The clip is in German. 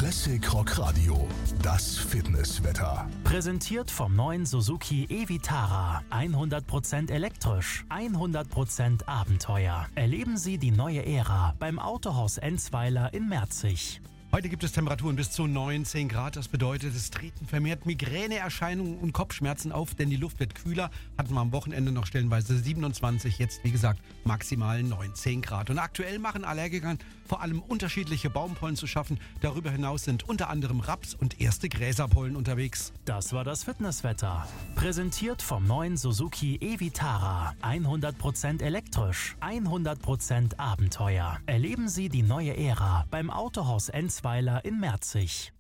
Classic Rock Radio, das Fitnesswetter. Präsentiert vom neuen Suzuki e-Vitara. 100% elektrisch, 100% Abenteuer. Erleben Sie die neue Ära beim Autohaus Enzweiler in Merzig. Heute gibt es Temperaturen bis zu 19 Grad. Das bedeutet, es treten vermehrt Migräneerscheinungen und Kopfschmerzen auf, denn die Luft wird kühler. Hatten wir am Wochenende noch stellenweise 27, jetzt wie gesagt maximal 19 Grad. Und aktuell machen Allergikern vor allem unterschiedliche Baumpollen zu schaffen. Darüber hinaus sind unter anderem Raps- und erste Gräserpollen unterwegs. Das war das Fitnesswetter. Präsentiert vom neuen Suzuki e-Vitara. 100% elektrisch, 100% Abenteuer. Erleben Sie die neue Ära beim Autohaus Enzweiler in Merzig.